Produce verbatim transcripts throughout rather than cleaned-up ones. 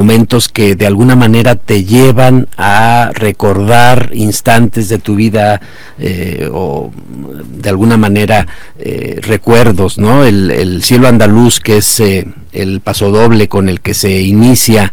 momentos que de alguna manera te llevan a recordar instantes de tu vida eh, o de alguna manera eh, recuerdos, ¿no? El, el Cielo Andaluz, que es eh, el pasodoble con el que se inicia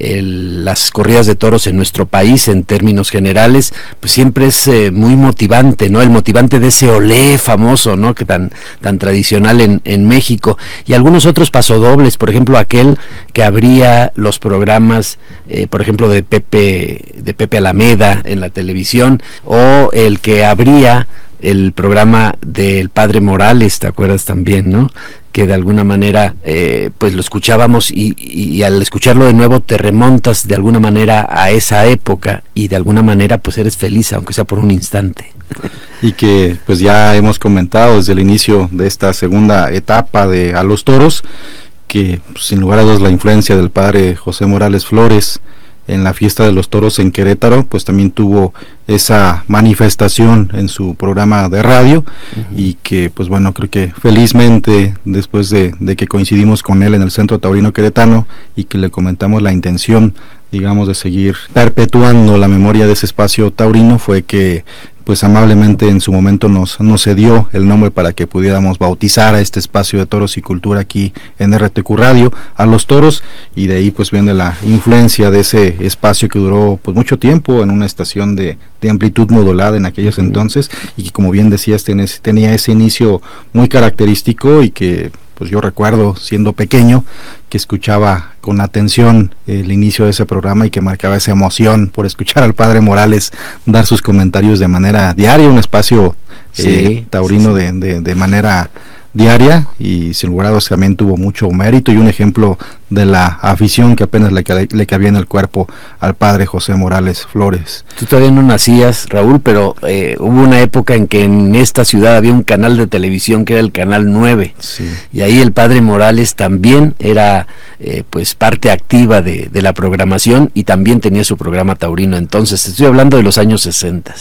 El, las corridas de toros en nuestro país en términos generales, pues siempre es eh, muy motivante, ¿no? El motivante de ese olé famoso, ¿no? Que tan tan tradicional en, en México, y algunos otros pasodobles, por ejemplo aquel que abría los programas, eh, por ejemplo de Pepe de Pepe Alameda en la televisión, o el que abría el programa del Padre Morales, ¿te acuerdas también, no? Que de alguna manera eh, pues lo escuchábamos y, y, y al escucharlo de nuevo te remontas de alguna manera a esa época y de alguna manera pues eres feliz, aunque sea por un instante. Y que pues ya hemos comentado desde el inicio de esta segunda etapa de A los Toros, que pues, sin lugar a dudas la influencia del padre José Morales Flores en la fiesta de los toros en Querétaro, pues también tuvo esa manifestación en su programa de radio, uh-huh. Y que pues bueno, creo que felizmente después de, de que coincidimos con él en el Centro Taurino Queretano y que le comentamos la intención, digamos, de seguir perpetuando la memoria de ese espacio taurino, fue que pues amablemente en su momento nos, nos cedió el nombre para que pudiéramos bautizar a este espacio de toros y cultura aquí en R T Q Radio, A los Toros, y de ahí pues viene la influencia de ese espacio que duró pues mucho tiempo en una estación de, de amplitud modulada en aquellos entonces, y que como bien decías tenía, tenía ese inicio muy característico y que pues yo recuerdo siendo pequeño que escuchaba con atención el inicio de ese programa y que marcaba esa emoción por escuchar al padre Morales dar sus comentarios de manera diaria, un espacio sí, eh, taurino sí, sí. De, de, de manera diaria, y sin lugar a dudas también tuvo mucho mérito y un ejemplo de la afición que apenas le, le cabía en el cuerpo al padre José Morales Flores. Tú todavía no nacías, Raúl, pero eh, hubo una época en que en esta ciudad había un canal de televisión que era el Canal nueve, sí. Y ahí el padre Morales también era eh, pues parte activa de, de la programación y también tenía su programa taurino. Entonces estoy hablando de los años sesenta.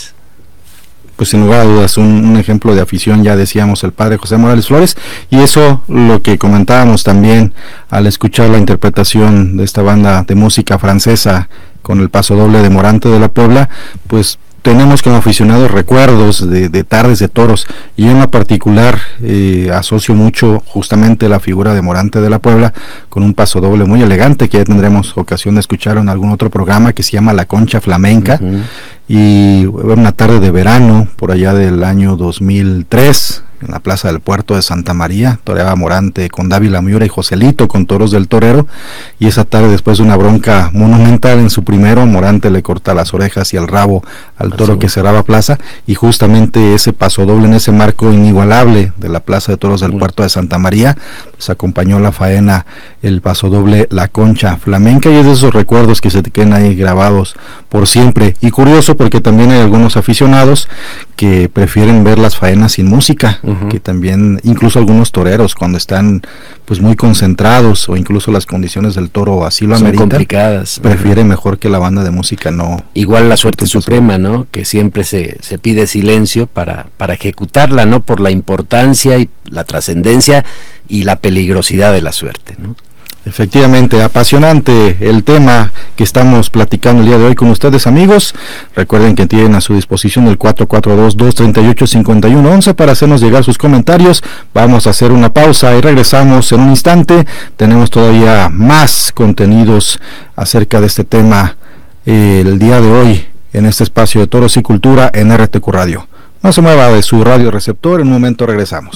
Pues sin lugar a dudas un, un ejemplo de afición, ya decíamos, el padre José Morales Flores, y eso lo que comentábamos también al escuchar la interpretación de esta banda de música francesa con el pasodoble de Morante de la Puebla, pues tenemos como aficionados recuerdos de, de tardes de toros, y yo en lo particular eh, asocio mucho justamente la figura de Morante de la Puebla con un pasodoble muy elegante que ya tendremos ocasión de escuchar en algún otro programa, que se llama La Concha Flamenca. Uh-huh. Y una tarde de verano por allá del año dos mil tres, en la plaza del Puerto de Santa María, toreaba Morante con Dávila Miura y Joselito con toros del torero, y esa tarde, después de una bronca monumental en su primero, Morante le corta las orejas y el rabo al toro Así. que cerraba plaza, y justamente ese pasodoble en ese marco inigualable de la plaza de toros del uh-huh. Puerto de Santa María, pues acompañó la faena el pasodoble La Concha Flamenca, y es de esos recuerdos que se te quedan ahí grabados por siempre. Y curioso porque también hay algunos aficionados que prefieren ver las faenas sin música, uh-huh. que también, incluso algunos toreros cuando están pues muy concentrados o incluso las condiciones del toro así lo ameritan, son complicadas, prefieren uh-huh. mejor que la banda de música no. Igual la Suerte Suprema, ¿no? Que siempre se, se pide silencio para, para ejecutarla, ¿no? Por la importancia y la trascendencia y la peligrosidad de la suerte, ¿no? Efectivamente, apasionante el tema que estamos platicando el día de hoy con ustedes, amigos. Recuerden que tienen a su disposición el cuatro cuatro dos, dos tres ocho, cinco uno uno uno para hacernos llegar sus comentarios. Vamos a hacer una pausa y regresamos en un instante. Tenemos todavía más contenidos acerca de este tema eh, el día de hoy en este espacio de Toros y Cultura en R T Q Radio. No se mueva de su radio receptor, en un momento regresamos.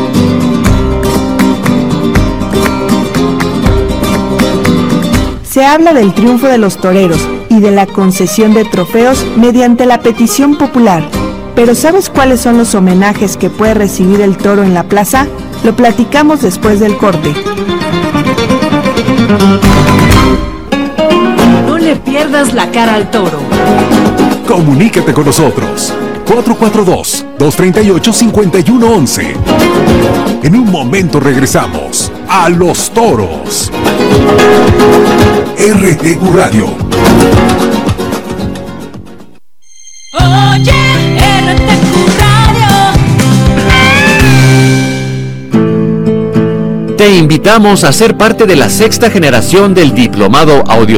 Se habla del triunfo de los toreros y de la concesión de trofeos mediante la petición popular. Pero ¿sabes cuáles son los homenajes que puede recibir el toro en la plaza? Lo platicamos después del corte. No le pierdas la cara al toro. Comunícate con nosotros. cuatro cuatro dos, dos tres ocho, cinco uno uno uno. En un momento regresamos a Los Toros. R T Q Radio. Oye, R T Q Radio. Te invitamos a ser parte de la sexta generación del Diplomado Audio